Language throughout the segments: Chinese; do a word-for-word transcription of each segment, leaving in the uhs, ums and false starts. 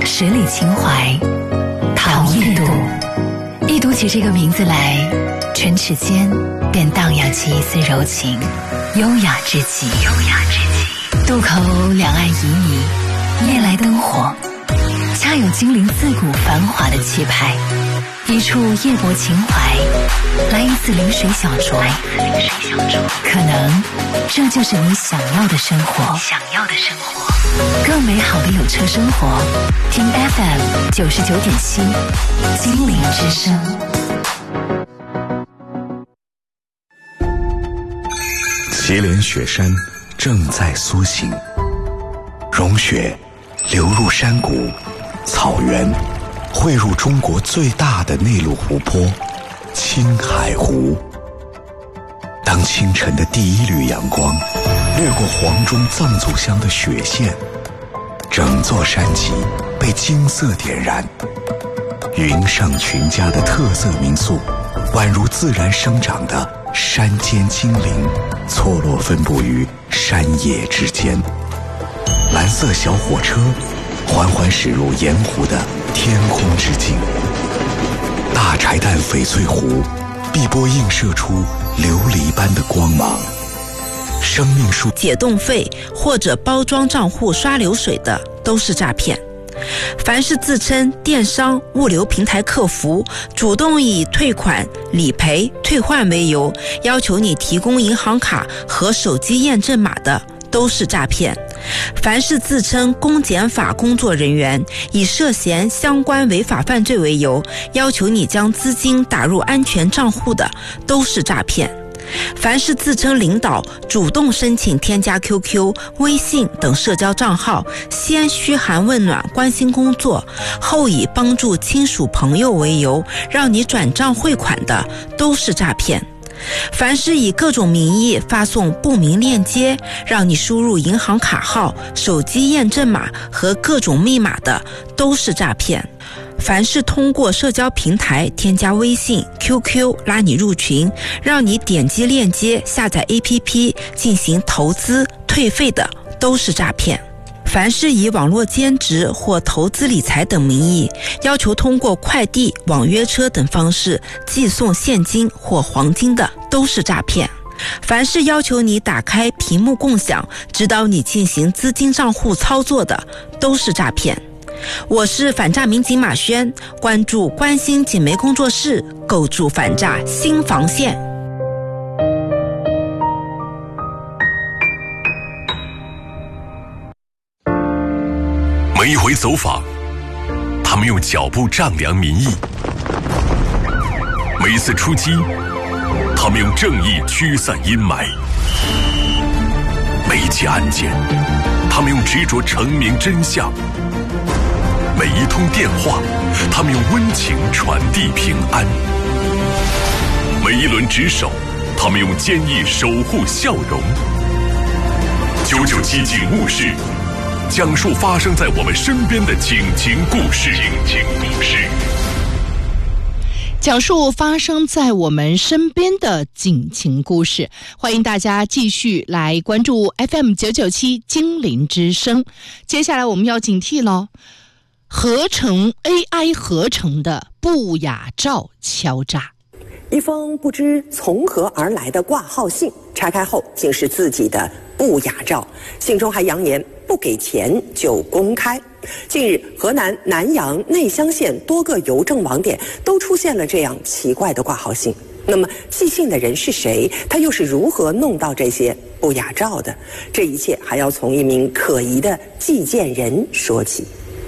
十里情怀，陶易度。一读起这个名字来，唇齿间便荡漾起一丝柔情，优雅之极。优雅之极，渡口两岸旖旎，夜来灯火，恰有金陵自古繁华的气派。一处夜泊情怀，来一次临水小酌，可能这就是你想要的生活。想要的生活，更美好的有车生活，听 F M 九十九点七，金陵之声。 祁连雪山正在苏醒，融雪流入山谷、草原，汇入中国最大的内陆湖泊青海湖。当清晨的第一缕阳光掠过黄钟藏祖乡的雪线，整座山脊被金色点燃。云上群家的特色民宿，宛如自然生长的山间精灵，错落分布于山野之间。蓝色小火车缓缓驶入盐湖的天空之境，大柴旦翡翠湖碧波映射出琉璃般的光芒。生命树解冻费或者包装账户刷流水的都是诈骗。凡是自称电商物流平台客服，主动以退款、理赔、退换为由，要求你提供银行卡和手机验证码的都是诈骗。凡是自称公检法工作人员，以涉嫌相关违法犯罪为由，要求你将资金打入安全账户的都是诈骗。凡是自称领导主动申请添加 Q Q、微信等社交账号，先嘘寒问暖关心工作，后以帮助亲属朋友为由让你转账汇款的都是诈骗。凡是以各种名义发送不明链接，让你输入银行卡号、手机验证码和各种密码的都是诈骗。凡是通过社交平台添加微信、Q Q 拉你入群，让你点击链接下载 A P P 进行投资退费的都是诈骗。凡是以网络兼职或投资理财等名义，要求通过快递、网约车等方式寄送现金或黄金的都是诈骗。凡是要求你打开屏幕共享，指导你进行资金账户操作的都是诈骗。我是反诈民警马轩，关注关心警媒工作室，构筑反诈新防线。 每一回走访，他们用脚步丈量民意；每一次出击，他们用正义驱散阴霾；每一起案件，他们用执着澄明真相；每一通电话，他们用温情传递平安；每一轮值守，他们用坚毅守护笑容。九九七警务室，讲述发生在我们身边的警情故事。警情故事， 讲述发生在我们身边的警情故事。欢迎大家继续来关注 F M 九九七金陵之声。接下来我们要警惕了，合成 A I 合成的不雅照敲诈。 一封不知从何而来的挂号信，拆开后竟是自己的不雅照，信中还扬言不给钱就公开。近日，河南南阳内乡县多个邮政网点都出现了这样奇怪的挂号信。那么寄信的人是谁？他又是如何弄到这些不雅照的？这一切还要从一名可疑的寄件人说起。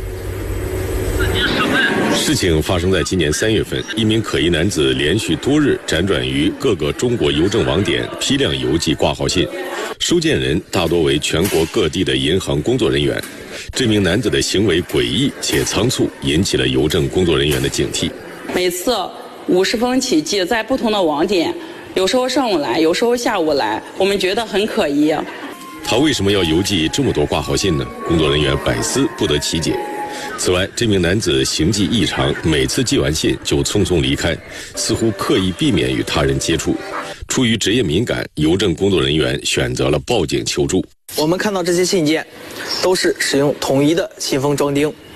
事情发生在今年三月份，一名可疑男子连续多日辗转于各个中国邮政网点批量邮寄挂号信，收件人大多为全国各地的银行工作人员。这名男子的行为诡异且仓促，引起了邮政工作人员的警惕。 每次五十封起寄，在不同的网点，有时候上午来，有时候下午来，我们觉得很可疑。 他为什么要邮寄这么多挂号信呢？工作人员百思不得其解。此外，这名男子行迹异常，每次寄完信就匆匆离开，似乎刻意避免与他人接触。出于职业敏感，邮政工作人员选择了报警求助。 我们看到这些信件都是使用统一的信封装订，